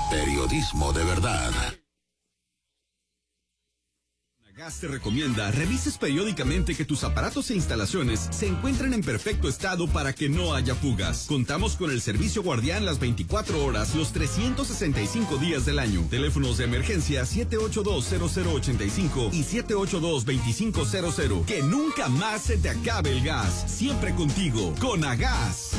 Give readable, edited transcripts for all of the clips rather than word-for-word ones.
Periodismo de verdad. Gas te recomienda revises periódicamente que tus aparatos e instalaciones se encuentren en perfecto estado para que no haya fugas. Contamos con el servicio guardián las 24 horas, los 365 días del año. Teléfonos de emergencia 782-0085 y 782-2500. Que nunca más se te acabe el gas. Siempre contigo, con Agas.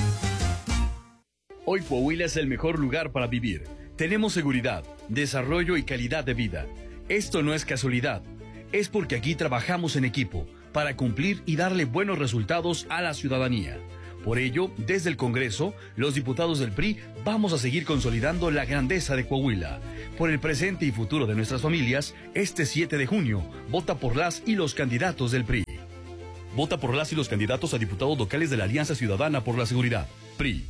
Hoy Coahuila es el mejor lugar para vivir. Tenemos seguridad, desarrollo y calidad de vida. Esto no es casualidad. Es porque aquí trabajamos en equipo para cumplir y darle buenos resultados a la ciudadanía. Por ello, desde el Congreso, los diputados del PRI vamos a seguir consolidando la grandeza de Coahuila. Por el presente y futuro de nuestras familias, este 7 de junio, vota por las y los candidatos del PRI. Vota por las y los candidatos a diputados locales de la Alianza Ciudadana por la Seguridad, PRI.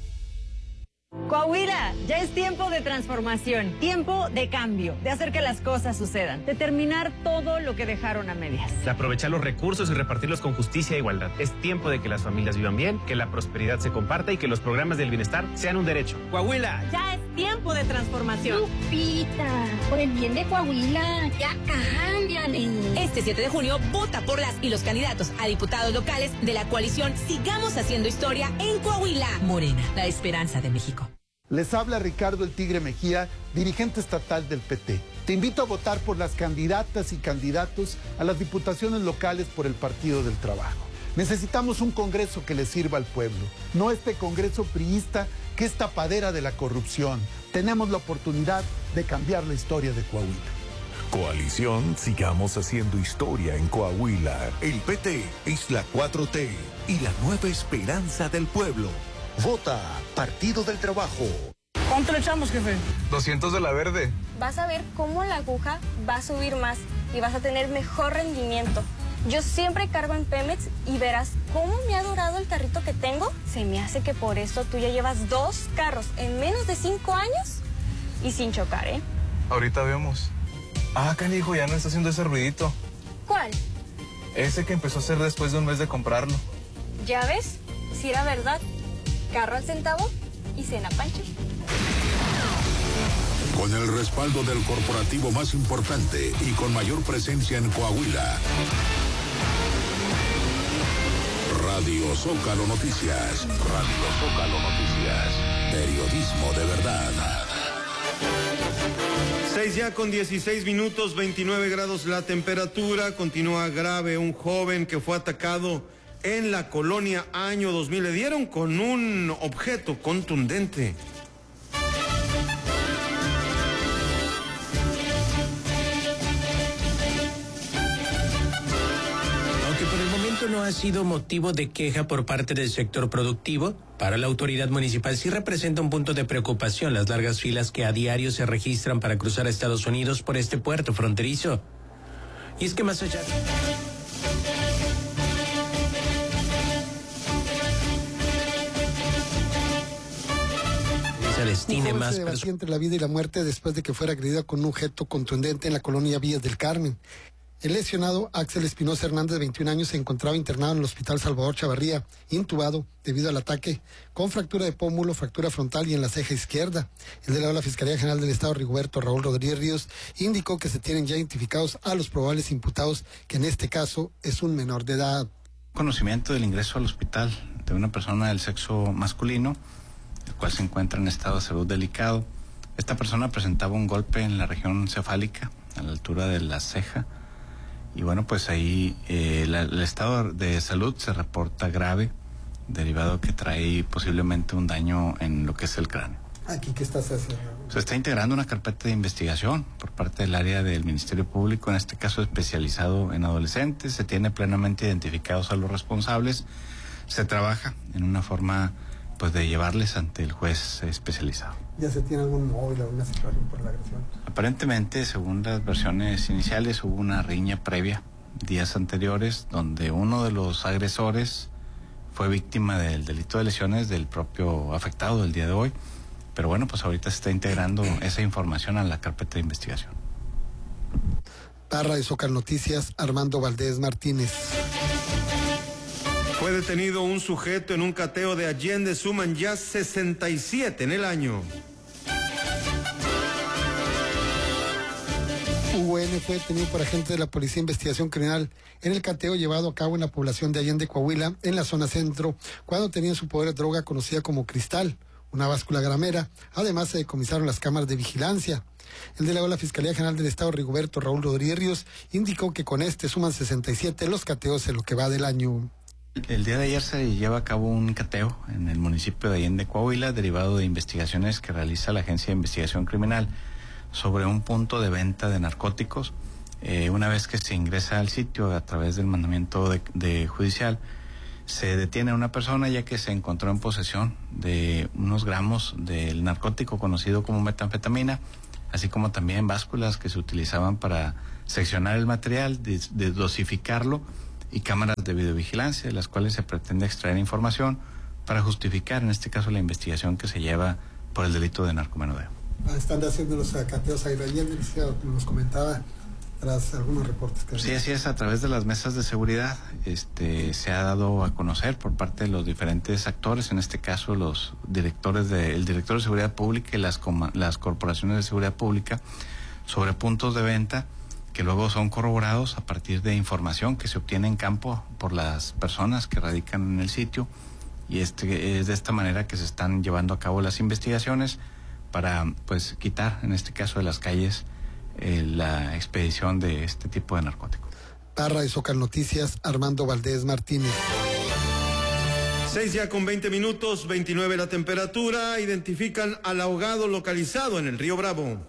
Coahuila, ya es tiempo de transformación, tiempo de cambio, de hacer que las cosas sucedan, de terminar todo lo que dejaron a medias. De aprovechar los recursos y repartirlos con justicia e igualdad. Es tiempo de que las familias vivan bien, que la prosperidad se comparta y que los programas del bienestar sean un derecho. Coahuila. Ya es tiempo de transformación. Lupita, por el bien de Coahuila, ya cámbiale. Este 7 de junio, vota por las y los candidatos a diputados locales de la coalición Sigamos Haciendo Historia en Coahuila. Morena, la esperanza de México. Les habla Ricardo El Tigre Mejía, dirigente estatal del PT. Te invito a votar por las candidatas y candidatos a las diputaciones locales por el Partido del Trabajo. Necesitamos un Congreso que le sirva al pueblo, no este Congreso priista que es tapadera de la corrupción. Tenemos la oportunidad de cambiar la historia de Coahuila. Coalición Sigamos Haciendo Historia en Coahuila. El PT es la 4T y la nueva esperanza del pueblo. Vota Partido del Trabajo. ¿Cuánto le echamos, jefe? 200 de la verde. Vas a ver cómo la aguja va a subir más y vas a tener mejor rendimiento. Yo siempre cargo en Pemex y verás cómo me ha durado el carrito que tengo. Se me hace que por eso tú ya llevas 2 carros en menos de 5 años y sin chocar, ¿eh? Ahorita vemos. Ah, canijo, ya no está haciendo ese ruidito. ¿Cuál? Ese que empezó a hacer después de un mes de comprarlo. ¿Ya ves? Si era verdad. Carro al centavo y cena pancho. Con el respaldo del corporativo más importante y con mayor presencia en Coahuila. Radio Zócalo Noticias. Radio Zócalo Noticias. Periodismo de verdad. 6 ya con 16 minutos, 29 grados la temperatura. Continúa grave un joven que fue atacado en la colonia Año 2000. Le dieron con un objeto contundente. Aunque por el momento no ha sido motivo de queja por parte del sector productivo, para la autoridad municipal sí representa un punto de preocupación las largas filas que a diario se registran para cruzar a Estados Unidos por este puerto fronterizo. Y es que más allá... Un joven se debatía entre la vida y la muerte después de que fuera agredido con un objeto contundente en la colonia Villas del Carmen. El lesionado, Axel Espinosa Hernández, de 21 años, se encontraba internado en el Hospital Salvador Chavarría, intubado debido al ataque, con fractura de pómulo, fractura frontal y en la ceja izquierda. El delegado de la Fiscalía General del Estado, Rigoberto Raúl Rodríguez Ríos, indicó que se tienen ya identificados a los probables imputados, que en este caso es un menor de edad. Conocimiento del ingreso al hospital de una persona del sexo masculino, el cual se encuentra en estado de salud delicado. Esta persona presentaba un golpe en la región cefálica, a la altura de la ceja, y bueno, pues ahí el estado de salud se reporta grave, derivado que trae posiblemente un daño en lo que es el cráneo. ¿Aquí qué estás haciendo? Se está integrando una carpeta de investigación por parte del área del Ministerio Público, en este caso especializado en adolescentes. Se tiene plenamente identificados a los responsables. Se trabaja en una forma pues de llevarles ante el juez especializado. ¿Ya se tiene algún móvil o alguna situación por la agresión? Aparentemente, según las versiones iniciales, hubo una riña previa días anteriores donde uno de los agresores fue víctima del delito de lesiones del propio afectado del día de hoy. Pero bueno, pues ahorita se está integrando esa información a la carpeta de investigación. Para de Zócalo Noticias, Armando Valdés Martínez. Fue detenido un sujeto en un cateo de Allende, suman ya 67 en el año. Hugo N. fue detenido por agentes de la Policía de Investigación Criminal en el cateo llevado a cabo en la población de Allende, Coahuila, en la zona centro, cuando tenía en su poder droga conocida como cristal, una báscula gramera. Además, se decomisaron las cámaras de vigilancia. El delegado de la Fiscalía General del Estado, Rigoberto Raúl Rodríguez Ríos, indicó que con este suman 67 los cateos en lo que va del año. El día de ayer se lleva a cabo un cateo en el municipio de Allende, Coahuila, derivado de investigaciones que realiza la Agencia de Investigación Criminal sobre un punto de venta de narcóticos. Una vez que se ingresa al sitio a través del mandamiento de judicial, se detiene a una persona ya que se encontró en posesión de unos gramos del narcótico conocido como metanfetamina, así como también básculas que se utilizaban para seccionar el material, de dosificarlo, y cámaras de videovigilancia, de las cuales se pretende extraer información para justificar, en este caso, la investigación que se lleva por el delito de narcomenudeo. Están haciendo los cateos ahí, nos comentaba, tras algunos reportes que... Sí, así es, a través de las mesas de seguridad se ha dado a conocer por parte de los diferentes actores, en este caso el director de Seguridad Pública y las corporaciones de seguridad pública, sobre puntos de venta que luego son corroborados a partir de información que se obtiene en campo por las personas que radican en el sitio, y es de esta manera que se están llevando a cabo las investigaciones para, pues, quitar, en este caso de las calles, la expedición de este tipo de narcótico. Parra de Zócalo Noticias, Armando Valdés Martínez. 6:20, 29 la temperatura. Identifican al ahogado localizado en el río Bravo.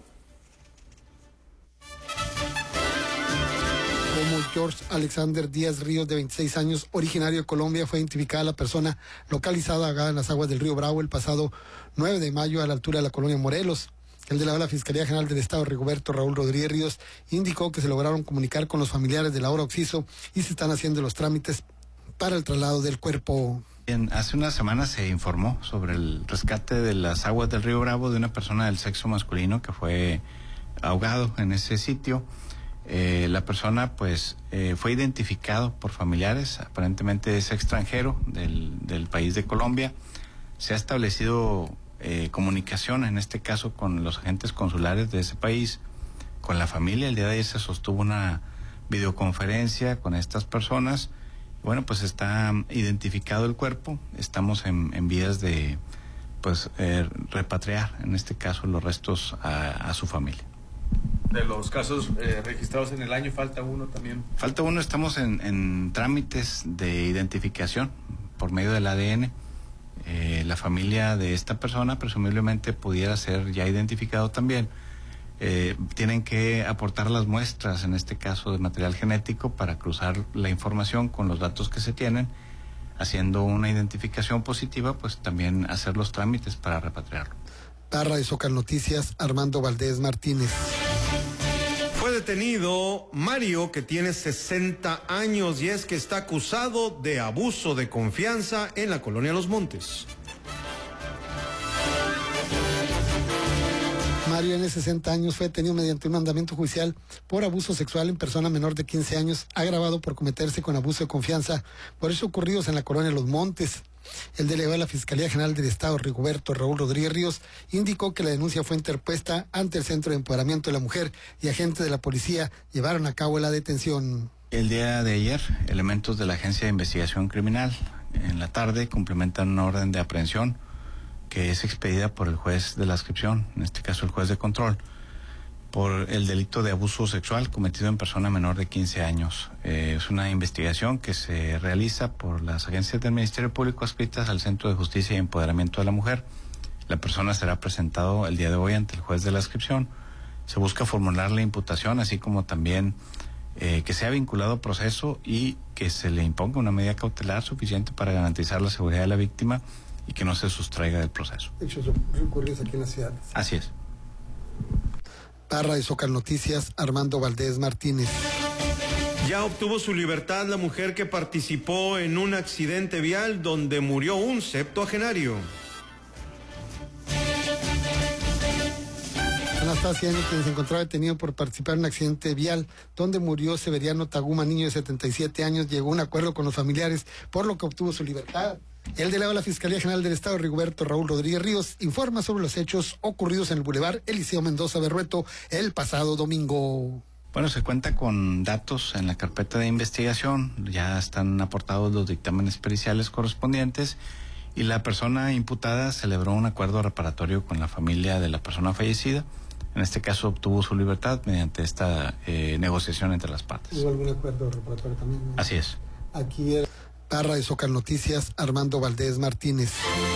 Como George Alexander Díaz Ríos, de 26 años, originario de Colombia, fue identificada la persona localizada ahogada en las aguas del río Bravo el pasado 9 de mayo a la altura de la colonia Morelos. El delegado de la Fiscalía General del Estado, Rigoberto Raúl Rodríguez Ríos, indicó que se lograron comunicar con los familiares de la hora occiso y se están haciendo los trámites para el traslado del cuerpo. Hace unas semanas se informó sobre el rescate de las aguas del río Bravo de una persona del sexo masculino que fue ahogado en ese sitio. La persona, pues, fue identificado por familiares, aparentemente es extranjero del país de Colombia. Se ha establecido comunicación, en este caso, con los agentes consulares de ese país, con la familia. El día de ayer se sostuvo una videoconferencia con estas personas. Bueno, pues está identificado el cuerpo. Estamos en vías de, pues, repatriar, en este caso, los restos a su familia. De los casos registrados en el año, falta uno también. Falta uno, estamos en trámites de identificación por medio del ADN. La familia de esta persona presumiblemente pudiera ser ya identificado también. Tienen que aportar las muestras, en este caso de material genético, para cruzar la información con los datos que se tienen. Haciendo una identificación positiva, pues también hacer los trámites para repatriarlo. Parra de Zócalo Noticias, Armando Valdés Martínez. Fue detenido Mario, que tiene 60 años y es que está acusado de abuso de confianza en la colonia Los Montes. Mario N., 60 años, fue detenido mediante un mandamiento judicial por abuso sexual en persona menor de 15 años, agravado por cometerse con abuso de confianza por hechos ocurridos en la colonia Los Montes. El delegado de la Fiscalía General del Estado, Rigoberto Raúl Rodríguez Ríos, indicó que la denuncia fue interpuesta ante el Centro de Empoderamiento de la Mujer y agentes de la policía llevaron a cabo la detención. El día de ayer, elementos de la Agencia de Investigación Criminal, en la tarde, complementan una orden de aprehensión que es expedida por el juez de la adscripción, en este caso el juez de control, por el delito de abuso sexual cometido en persona menor de 15 años. Es una investigación que se realiza por las agencias del Ministerio Público adscritas al Centro de Justicia y Empoderamiento de la Mujer. La persona será presentado el día de hoy ante el juez de la adscripción. Se busca formular la imputación, así como también que sea vinculado a proceso y que se le imponga una medida cautelar suficiente para garantizar la seguridad de la víctima y que no se sustraiga del proceso. Hechos ocurridos aquí en la ciudad. Así es. Parra de Zócalo Noticias, Armando Valdés Martínez. Ya obtuvo su libertad la mujer que participó en un accidente vial donde murió un septuagenario. Anastasia N., quien se encontraba detenido por participar en un accidente vial donde murió Severiano Taguma, niño de 77 años, llegó a un acuerdo con los familiares, por lo que obtuvo su libertad. El delegado de la Fiscalía General del Estado, Rigoberto Raúl Rodríguez Ríos, informa sobre los hechos ocurridos en el Boulevard Eliseo Mendoza Berrueto el pasado domingo. Bueno, se cuenta con datos en la carpeta de investigación, ya están aportados los dictámenes periciales correspondientes y la persona imputada celebró un acuerdo reparatorio con la familia de la persona fallecida. En este caso obtuvo su libertad mediante esta negociación entre las partes. ¿Hubo algún acuerdo reparatorio también? Así es. Aquí para de Zócalo Noticias, Armando Valdés Martínez.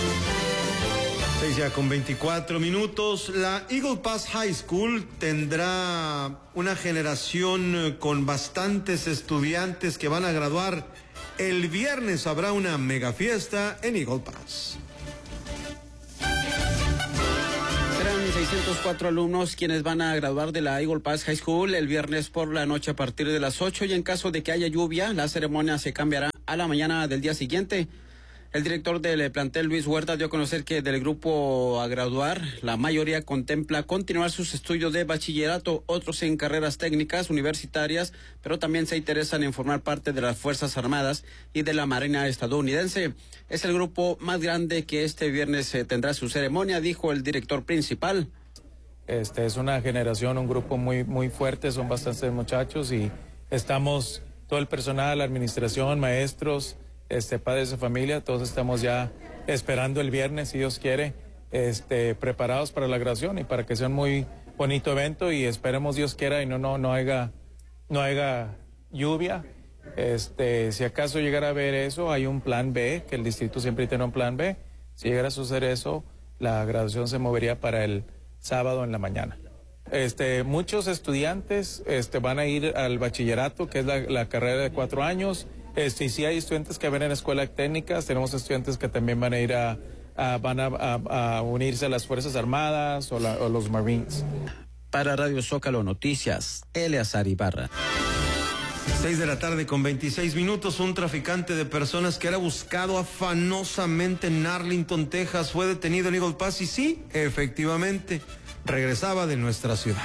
6 ya con 24 minutos. La Eagle Pass High School tendrá una generación con bastantes estudiantes que van a graduar. El viernes habrá una mega fiesta en Eagle Pass. Serán 604 alumnos quienes van a graduar de la Eagle Pass High School el viernes por la noche a partir de las 8 y en caso de que haya lluvia, la ceremonia se cambiará a la mañana del día siguiente. El director del plantel, Luis Huerta, dio a conocer que del grupo a graduar, la mayoría contempla continuar sus estudios de bachillerato, otros en carreras técnicas universitarias, pero también se interesan en formar parte de las Fuerzas Armadas y de la Marina estadounidense. Es el grupo más grande que este viernes tendrá su ceremonia, dijo el director principal. Es una generación, un grupo muy fuerte, son bastantes muchachos y estamos, todo el personal, la administración, maestros, padres de familia, todos estamos ya esperando el viernes, si Dios quiere, preparados para la graduación y para que sea un muy bonito evento y esperemos Dios quiera y no haya lluvia. Si acaso llegara a ver eso, hay un plan B, que el distrito siempre tiene un plan B. Si llegara a suceder eso, la graduación se movería para el sábado en la mañana. Muchos estudiantes van a ir al bachillerato, que es la carrera de 4 años. Sí hay estudiantes que ven en escuelas técnicas, tenemos estudiantes que también van a ir a unirse a las Fuerzas Armadas o los Marines. Para Radio Zócalo Noticias, Eleazar Ibarra. 6 de la tarde con 26 minutos, un traficante de personas que era buscado afanosamente en Arlington, Texas, fue detenido en Eagle Pass y sí, efectivamente, regresaba de nuestra ciudad.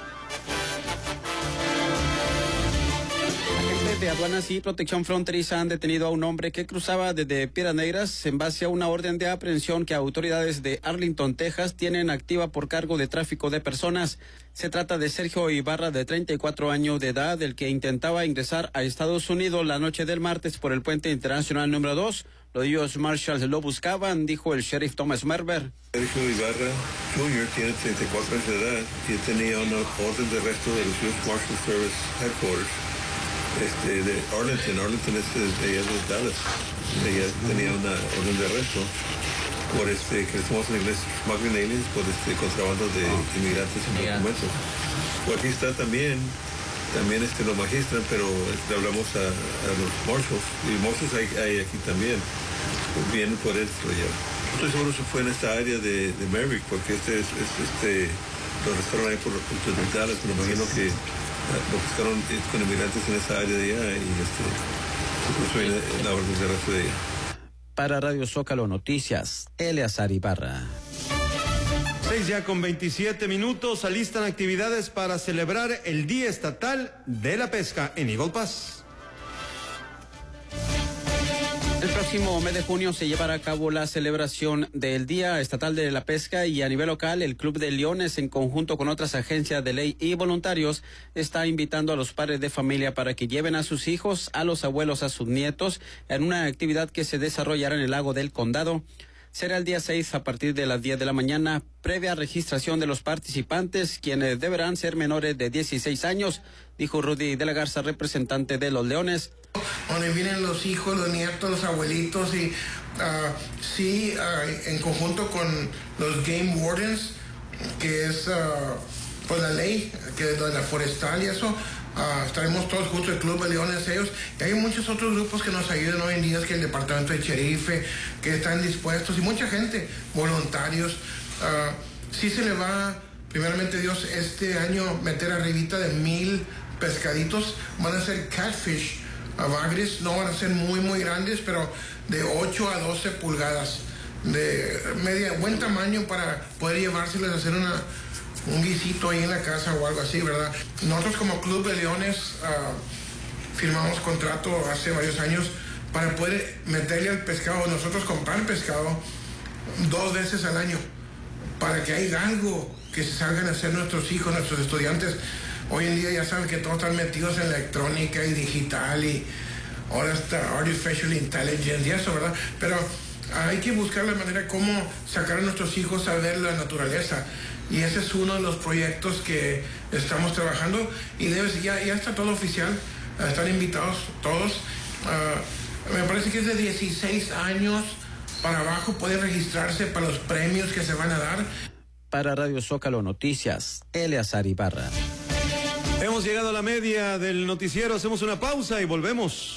De Aduanas y Protección Fronteriza han detenido a un hombre que cruzaba desde Piedras Negras en base a una orden de aprehensión que autoridades de Arlington, Texas, tienen activa por cargo de tráfico de personas. Se trata de Sergio Ibarra, de 34 años de edad, el que intentaba ingresar a Estados Unidos la noche del martes por el puente internacional número 2. Los US Marshals lo buscaban, dijo el sheriff Thomas Merber. Sergio Ibarra Jr. tiene 34 años de edad y tenía una orden de arresto de los US Marshal Service Headquarters. De Arlington es de allá de Dallas. Ella tenía una orden de arresto por que decimos en inglés smuggling aliens, por contrabando de inmigrantes sin documentos. Pues aquí está también lo magistran, pero le hablamos a los marshals, y marshals hay aquí también, vienen por esto ya. Estoy seguro que fue en esta área de Merrick, porque lo arrestaron ahí por Dallas, pero me imagino que lo buscaron con inmigrantes en esa área de allá y incluso viene la orden de arresto de ella. Para Radio Zócalo Noticias, Eleazar Ibarra. 6 ya con 27 minutos, alistan actividades para celebrar el Día Estatal de la Pesca en Eagle Pass. El próximo mes de junio se llevará a cabo la celebración del Día Estatal de la Pesca y a nivel local el Club de Leones, en conjunto con otras agencias de ley y voluntarios, está invitando a los padres de familia para que lleven a sus hijos, a los abuelos, a sus nietos en una actividad que se desarrollará en el lago del Condado. Será el día 6 a partir de las 10 de la mañana, previa registración de los participantes, quienes deberán ser menores de 16 años, dijo Rudy de la Garza, representante de los Leones. Donde vienen los hijos, los nietos, los abuelitos y en conjunto con los Game Wardens, que es pues la ley, que es la forestal y eso. Estaremos todos juntos, el Club de Leones, ellos, y hay muchos otros grupos que nos ayudan hoy en día, que el Departamento de Sherife, que están dispuestos, y mucha gente, voluntarios. Sí se le va, primeramente Dios, este año meter arribita de 1,000 pescaditos. Van a ser catfish, bagres, no van a ser muy grandes, pero de 8 a 12 pulgadas, de buen tamaño para poder llevárselos a hacer un guisito ahí en la casa o algo así, ¿verdad? Nosotros como Club de Leones firmamos contrato hace varios años para poder meterle al pescado, nosotros comprar pescado 2 veces al año, para que haya algo que se salgan a hacer nuestros hijos, nuestros estudiantes, Hoy en día ya saben que todos están metidos en electrónica y digital y ahora está artificial intelligence y eso, ¿verdad? Pero hay que buscar la manera cómo sacar a nuestros hijos a ver la naturaleza. Y ese es uno de los proyectos que estamos trabajando y ya está todo oficial. Están invitados todos. Me parece que es de 16 años para abajo, puede registrarse para los premios que se van a dar. Para Radio Zócalo Noticias, Eleazar Ibarra. Hemos llegado a la media del noticiero, hacemos una pausa y volvemos.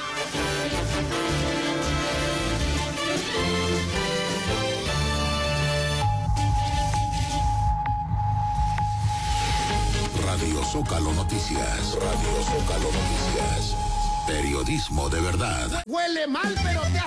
Radio Zócalo Noticias. Radio Zócalo Noticias. Periodismo de verdad. Huele mal, pero te